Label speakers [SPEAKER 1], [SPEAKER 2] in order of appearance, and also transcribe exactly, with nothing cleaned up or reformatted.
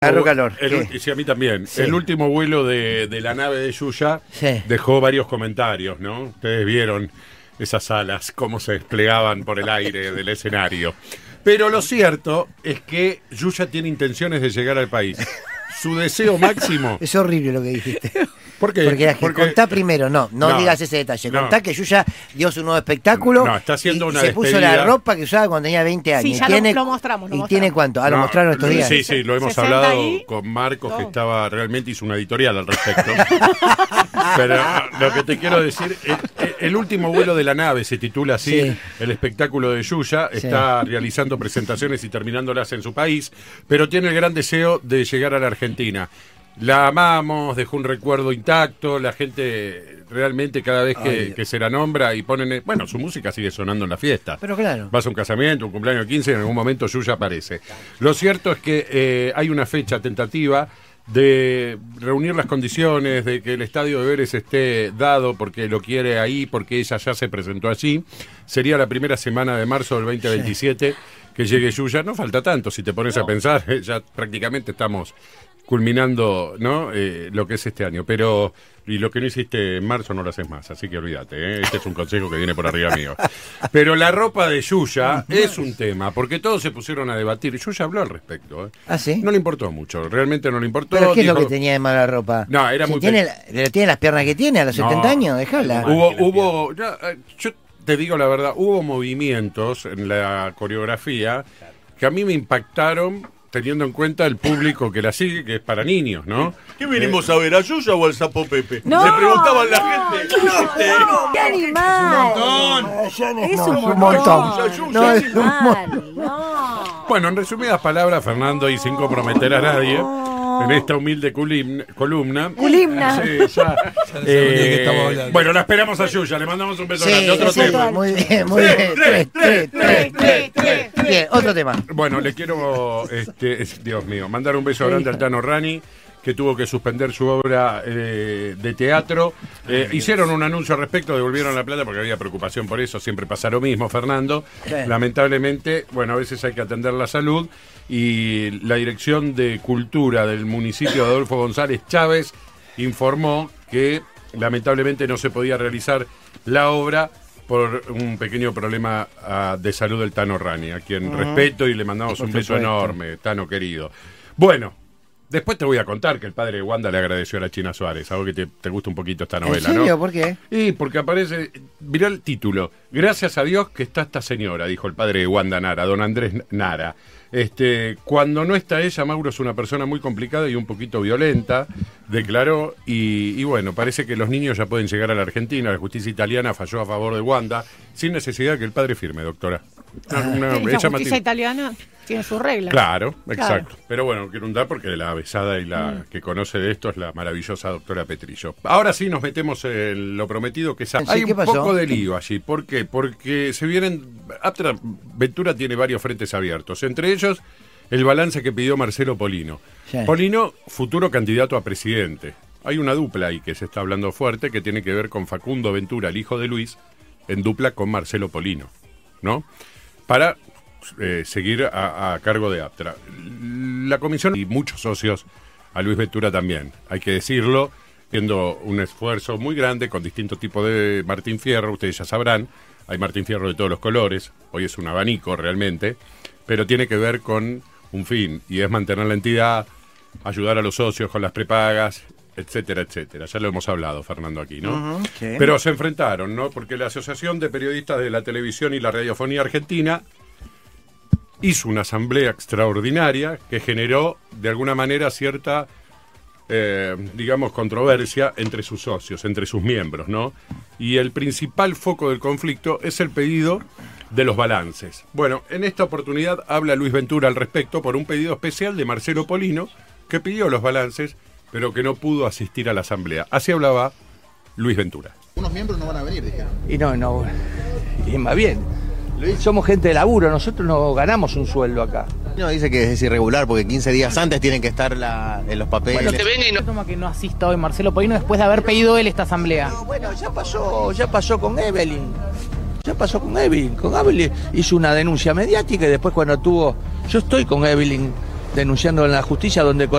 [SPEAKER 1] Agarró calor.
[SPEAKER 2] El, sí, a mí también. Sí. El último vuelo de, de la nave de Yuya sí. dejó varios comentarios, ¿no? Ustedes vieron esas alas, cómo se desplegaban por el aire del escenario. Pero lo cierto es que Yuya tiene intenciones de llegar al país. Su deseo máximo...
[SPEAKER 1] Es horrible lo que dijiste.
[SPEAKER 2] ¿Por qué?
[SPEAKER 1] Porque, Porque contá primero, no, no, no digas ese detalle. Contá no. que Yuya dio su nuevo espectáculo.
[SPEAKER 2] No, está haciendo una
[SPEAKER 1] se
[SPEAKER 2] despedida.
[SPEAKER 1] puso la ropa que usaba cuando tenía veinte años.
[SPEAKER 3] Sí, ya
[SPEAKER 1] tiene,
[SPEAKER 3] lo, lo mostramos. Lo
[SPEAKER 1] ¿Y
[SPEAKER 3] mostramos.
[SPEAKER 1] tiene cuánto? Ah,
[SPEAKER 2] no,
[SPEAKER 1] lo mostraron estos días.
[SPEAKER 2] Sí, sí, lo hemos hablado ahí. Con Marcos, que estaba realmente hizo una editorial al respecto. Pero lo que te quiero decir, el, el último vuelo de la nave se titula así, sí. El espectáculo de Yuya. Sí. Está realizando presentaciones y terminándolas en su país, pero tiene el gran deseo de llegar a la Argentina. La amamos, dejó un recuerdo intacto, la gente realmente cada vez que, que se la nombra y ponen... Bueno, su música sigue sonando en la fiesta.
[SPEAKER 1] Pero claro.
[SPEAKER 2] Vas a un casamiento, un cumpleaños quince, en algún momento Yuya aparece. Lo cierto es que eh, hay una fecha tentativa de reunir las condiciones, de que el estadio de Vélez esté dado porque lo quiere ahí, porque ella ya se presentó allí. Sería la primera semana de marzo del veinte veintisiete sí. que llegue Yuya. No falta tanto, si te pones no. a pensar, ya prácticamente estamos... culminando, ¿no? Eh, lo que es este año, pero y lo que no hiciste en marzo no lo haces más, así que olvídate, ¿eh? Este es un consejo que viene por arriba mío. Pero la ropa de Yuya es un tema, porque todos se pusieron a debatir. Yuya habló al respecto, ¿eh?
[SPEAKER 1] ¿Ah, sí?
[SPEAKER 2] No le importó mucho, realmente no le importó.
[SPEAKER 1] ¿Pero qué
[SPEAKER 2] dijo...
[SPEAKER 1] es lo que tenía de mala ropa?
[SPEAKER 2] No, era
[SPEAKER 1] si
[SPEAKER 2] muy...
[SPEAKER 1] Tiene, la, tiene las piernas que tiene a los no, setenta años, déjala.
[SPEAKER 2] Hubo, hubo, ya, yo te digo la verdad, hubo movimientos en la coreografía que a mí me impactaron, teniendo en cuenta el público que la sigue, que es para niños, ¿no?
[SPEAKER 4] ¿Qué vinimos eh, a ver, a Yuya o al Sapo Pepe?
[SPEAKER 3] No,
[SPEAKER 4] le preguntaban
[SPEAKER 3] no,
[SPEAKER 4] la gente.
[SPEAKER 3] No, este, no, ¡qué animal!
[SPEAKER 4] ¡Es un montón!
[SPEAKER 3] Es
[SPEAKER 1] no,
[SPEAKER 3] un
[SPEAKER 1] montón.
[SPEAKER 3] montón.
[SPEAKER 1] No, es un
[SPEAKER 3] montón. No.
[SPEAKER 2] Bueno, en resumidas palabras, Fernando, y sin comprometer a nadie, en esta humilde culimna, columna...
[SPEAKER 3] Culimna.
[SPEAKER 2] Sí, ya, eh, bueno, la esperamos a Yuya, le mandamos un beso
[SPEAKER 1] sí,
[SPEAKER 2] grande. Otro tema.
[SPEAKER 1] Muy bien, muy bien. Tres, tres, tres, tres, tres. Bien, otro tema.
[SPEAKER 2] Bueno, le quiero, este, Dios mío, mandar un beso grande al Tano Rani, que tuvo que suspender su obra eh, de teatro. Eh, hicieron un anuncio al respecto, devolvieron la plata porque había preocupación por eso, siempre pasa lo mismo, Fernando. Sí. Lamentablemente, bueno, a veces hay que atender la salud, y la Dirección de Cultura del municipio de Adolfo González Chávez informó que lamentablemente no se podía realizar la obra por un pequeño problema uh, de salud del Tano Rani, a quien uh-huh. respeto y le mandamos por un beso supuesto. enorme, Tano querido. Bueno, después te voy a contar que el padre de Wanda le agradeció a la China Suárez, algo que te, te gusta un poquito esta novela,
[SPEAKER 1] ¿en serio?
[SPEAKER 2] ¿no?
[SPEAKER 1] ¿Por qué?
[SPEAKER 2] Y porque aparece, mirá el título, gracias a Dios que está esta señora, dijo el padre de Wanda Nara, don Andrés Nara. Este, cuando no está ella, Mauro es una persona muy complicada y un poquito violenta, declaró, y, y bueno, parece que los niños ya pueden llegar a la Argentina. La justicia italiana falló a favor de Wanda, sin necesidad que el padre firme, doctora.
[SPEAKER 3] Una, una, la justicia matriz... italiana tiene sus reglas.
[SPEAKER 2] Claro, exacto. Claro. Pero bueno, quiero undar porque la avesada y la mm. que conoce de esto es la maravillosa doctora Petrillo. Ahora sí nos metemos en lo prometido, que es... Sí, hay un pasó? poco de lío allí. ¿Por qué? Porque se vienen... Aptra Ventura tiene varios frentes abiertos. Entre ellos, el balance que pidió Marcelo Polino. Sí. Polino, futuro candidato a presidente. Hay una dupla ahí que se está hablando fuerte, que tiene que ver con Facundo Ventura, el hijo de Luis, en dupla con Marcelo Polino, ¿no? Para eh, seguir a, a cargo de Aptra. La comisión y muchos socios a Luis Ventura también, hay que decirlo, haciendo un esfuerzo muy grande con distintos tipos de Martín Fierro, ustedes ya sabrán, hay Martín Fierro de todos los colores, hoy es un abanico realmente, pero tiene que ver con un fin, y es mantener la entidad, ayudar a los socios con las prepagas, etcétera, etcétera. Ya lo hemos hablado, Fernando, aquí, ¿no? Uh-huh, sí. Pero se enfrentaron, ¿no? Porque la Asociación de Periodistas de la Televisión y la Radiofonía Argentina hizo una asamblea extraordinaria que generó, de alguna manera, cierta, eh, digamos, controversia entre sus socios, entre sus miembros, ¿no? Y el principal foco del conflicto es el pedido de los balances. Bueno, en esta oportunidad habla Luis Ventura al respecto por un pedido especial de Marcelo Polino, que pidió los balances, pero que no pudo asistir a la asamblea. Así hablaba Luis Ventura.
[SPEAKER 5] Unos miembros no van a venir, dijeron.
[SPEAKER 6] Y no, no, y más bien, somos gente de laburo, nosotros no ganamos un sueldo acá.
[SPEAKER 5] No, dice que es irregular porque quince días antes tienen que estar la, en los papeles.
[SPEAKER 6] Bueno, que venga y no...
[SPEAKER 7] Toma que no asista hoy Marcelo Polino después de haber pedido él esta asamblea.
[SPEAKER 6] No, bueno, ya pasó, ya pasó con Evelyn. Ya pasó con Evelyn. Con Evelyn hizo una denuncia mediática y después cuando tuvo... Yo estoy con Evelyn denunciando en la justicia donde